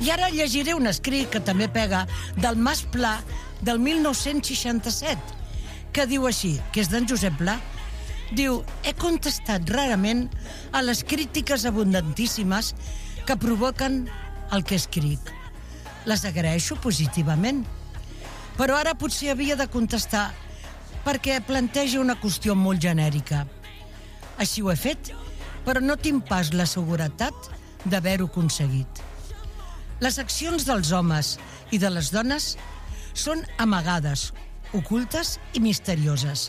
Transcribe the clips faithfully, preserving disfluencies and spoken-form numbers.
I ara llegiré un escrit que també pega del Mas Pla del mil nou-cents seixanta-set, que diu així, que és d'en Josep Pla. Diu, he contestat rarament a les crítiques abundantíssimes que provoquen el que escric. Les agraeixo positivament, però ara potser havia de contestar perquè planteja una qüestió molt genèrica. Així ho he fet, però no tinc pas la seguretat d'haver-ho aconseguit. Les accions dels homes i de les dones són amagades, ocultes i misterioses.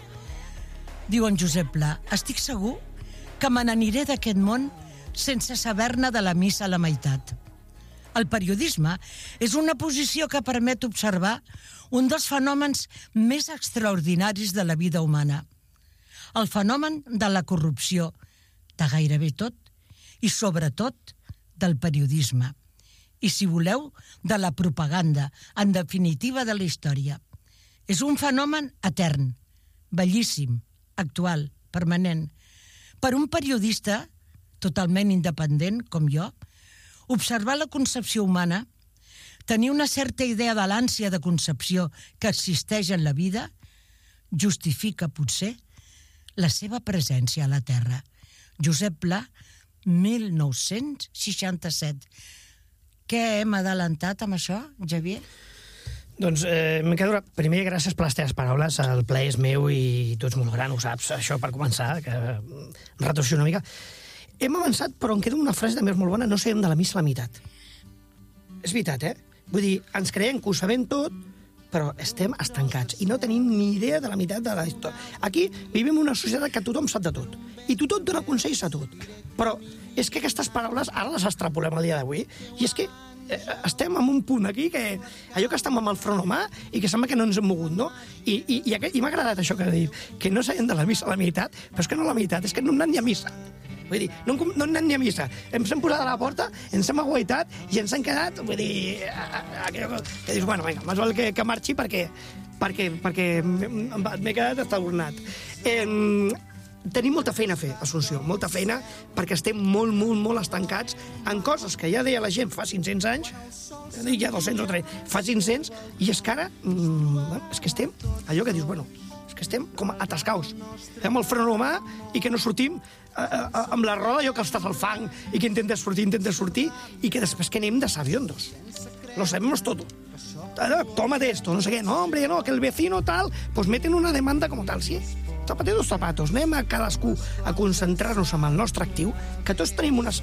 Diu en Josep Pla, estic segur que me n'aniré d'aquest món sense saber-ne de la missa a la meitat. El periodisme és una posició que permet observar un dels fenòmens més extraordinaris de la vida humana. El fenomen de la corrupció, de gairebé tot, i sobretot del periodisme. I, si voleu, de la propaganda, en definitiva de la història. És un fenomen etern, bellíssim, actual, permanent. Per un periodista, totalment independent, com jo, observar la concepció humana, tenir una certa idea de l'ànsia de concepció que existeix en la vida, justifica, potser, la seva presència a la Terra. Josep Pla, mil nou-cents seixanta-set. Què hem adelantat amb això, Xavier? Doncs eh, m'he quedat... Primer, gràcies per les teves paraules. El ple és meu i tu ets molt gran, ho saps. Això per començar, que retorció una mica. Hem avançat, però em queda una frase també molt bona. No sabem de la missa a la meitat. És veritat, eh? Vull dir, ens creiem que ho sabem tot, però estem estancats i no tenim ni idea de la meitat de la història. Aquí vivim una societat que tothom sap de tot. I tothom dona consells a tot. Però és que aquestes paraules ara les extrapolem al dia d'avui i és que eh, estem en un punt aquí que allò que estem amb el front humà i que sembla que no ens hem mogut, no? I, i, i, i m'ha agradat això que ha dit, que no sabem de la missa a la meitat, però és que no la meitat, és que no hem anat ni a missa. Vull dir, no, no hem anat ni a missa. Ens hem posat a la porta, ens hem aguaitat i ens han quedat, vull dir, aquello que dius, bueno, vinga, més val que, que marxi perquè, perquè, perquè m'he quedat estabornat. Eh, tenim molta feina a fer, Assumpció, molta feina, perquè estem molt, molt, molt estancats en coses que ja deia la gent fa cinc-cents anys, ja dos-cents o tres, fa cinc-cents, i és que ara, mm, és que estem, allò que dius, bueno, que estem com atascaus. Fem el front humà i que no sortim eh, eh, amb la roda, allò que estàs al fang i que intentes sortir, intentes sortir, i que després que anem de sabiondos. Lo sabemos todo. Tómate esto, no sé què. No, hombre, no, que el vecino tal, pues meten una demanda com tal, sí. Zapate dos zapatos. Anem a cadascú a concentrar-nos amb el nostre actiu, que tots tenim unes,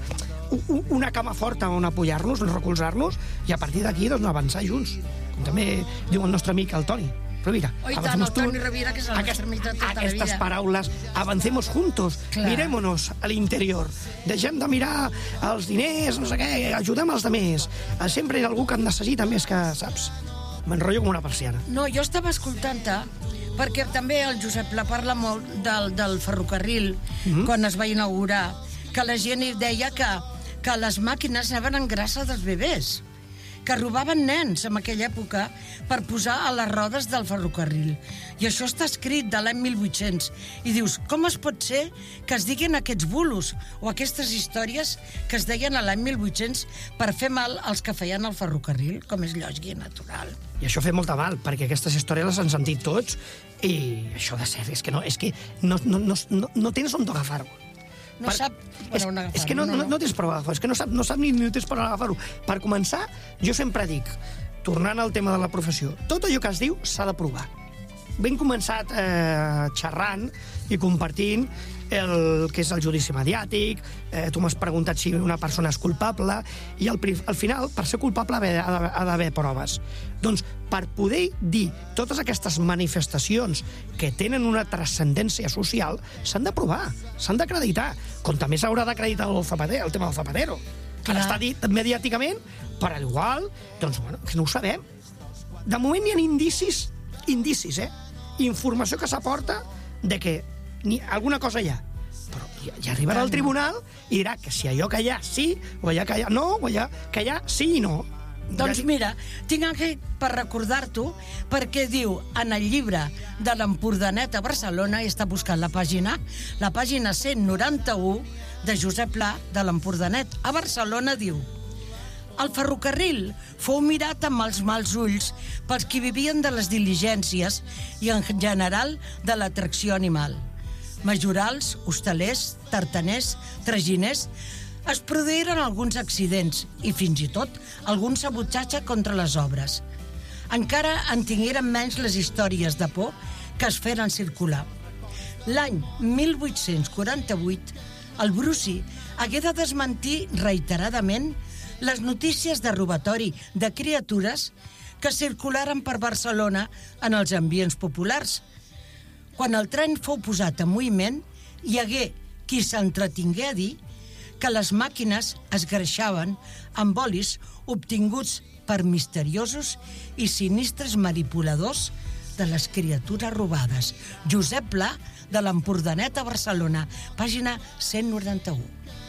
una cama forta on apoyar-nos, on recolzar-nos, i a partir d'aquí, doncs, avançar junts. Com també diu el nostre amic, el Toni. Però mira, oh, tant, el Toni Rovira, que és la nostra amitat tota la vida. Aquestes paraules, avancemos juntos, clar. Mirémonos a l'interior, deixem de mirar els diners, no sé què, ajudem els altres. Sempre hi ha algú que en necessita més que, saps? M'enrotllo com una persiana. No, jo estava escoltant-te, perquè també el Josep Pla parla molt del, del ferrocarril, mm-hmm. quan es va inaugurar, que la gent deia que, que les màquines anaven en grassa dels bebès, que robaven nens en aquella època per posar a les rodes del ferrocarril. I això està escrit de l'any mil vuit-cents. I dius, com es pot ser que es diguin aquests bulos o aquestes històries que es deien a l'any mil vuit-cents per fer mal als que feien el ferrocarril, com és lògic i natural. I això fa molta mal, perquè aquestes històries les han sentit tots, i això de ser, és que no, és que no, no, no, no, no tens on agafar-ho. No per, sap és, on agafar-ho. És que no, no, no tens per on agafar-ho, és que no sap, no sap ni, ni tens per on agafar-ho. Per començar, jo sempre dic, tornant al tema de la professió, tot allò que es diu s'ha de provar. Ben començat eh, xerrant i compartint el que és el judici mediàtic, eh, tu m'has preguntat si una persona és culpable, i al, al final, per ser culpable ha d'haver proves. Doncs per poder dir totes aquestes manifestacions que tenen una transcendència social, s'han de provar, s'han d'acreditar, com també s'haurà d'acreditar el Zapatero, el tema del Zapatero. Que està dit mediàticament, però igual, doncs, bueno, que no ho sabem. De moment hi ha indicis, indicis, eh? Informació que s'aporta de que ni alguna cosa hi ha. Però ja, ja arribarà al tribunal i dirà que si allò que hi ha sí, o allà que hi ha no, o allà que hi ha sí i no. Doncs mira, tinc aquí per recordar-t'ho, perquè diu en el llibre de l'Empordanet a Barcelona, i està buscant la pàgina, la pàgina cent noranta-u de Josep Pla de l'Empordanet a Barcelona, diu: El ferrocarril fou mirat amb els mals ulls pels qui vivien de les diligències i, en general, de l'atracció animal. Majorals, hostalers, tartaners, traginers, es produïren alguns accidents i, fins i tot, algun sabotatge contra les obres. Encara en tingueren menys les històries de por que es feren circular. L'any mil vuit-cents quaranta-vuit, el Bruci hagué de desmentir reiteradament les notícies de robatori de criatures que circularen per Barcelona en els ambients populars. Quan el tren fou posat en moviment, hi hagué qui s'entretingué a dir que les màquines es greixaven amb olis obtinguts per misteriosos i sinistres manipuladors de les criatures robades. Josep Pla, de l'Empordanet a Barcelona, pàgina cent noranta-u.